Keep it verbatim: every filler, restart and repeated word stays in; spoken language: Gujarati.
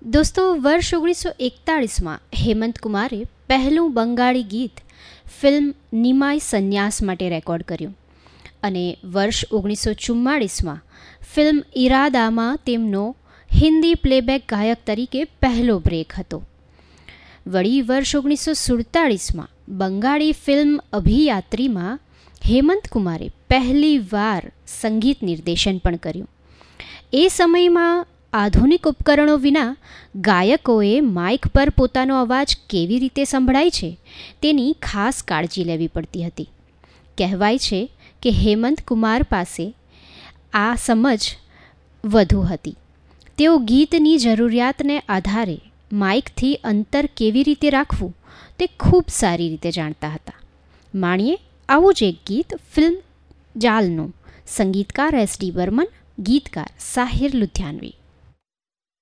દોસ્તો, વર્ષ ઓગણીસો એકતાળીસમાં હેમંત કુમારે પહેલું બંગાળી ગીત ફિલ્મ નિમાઈ સંન્યાસ માટે રેકોર્ડ કર્યું અને વર્ષ ઓગણીસો ચુમ્માળીસમાં ફિલ્મ ઇરાદામાં તેમનો હિન્દી પ્લેબેક ગાયક તરીકે પહેલો બ્રેક હતો. વળી વર્ષ ઓગણીસો સુડતાળીસમાં બંગાળી ફિલ્મ અભિયાત્રીમાં હેમંત કુમારે પહેલી વાર સંગીત નિર્દેશન પણ કર્યું. એ સમયમાં આધુનિક ઉપકરણો વિના ગાયકોએ માઇક પર પોતાનો અવાજ કેવી રીતે સંભળાય છે તેની ખાસ કાળજી લેવી પડતી હતી. કહેવાય છે કે હેમંત કુમાર પાસે આ સમજ વધુ હતી. તેઓ ગીતની જરૂરિયાતને આધારે માઇકથી અંતર કેવી રીતે રાખવું તે ખૂબ સારી રીતે જાણતા હતા. માણીએ આવું જ એક ગીત ફિલ્મ જાલનું. સંગીતકાર એસ ડી બર્મન, ગીતકાર સાહિર લુધિયાનવી.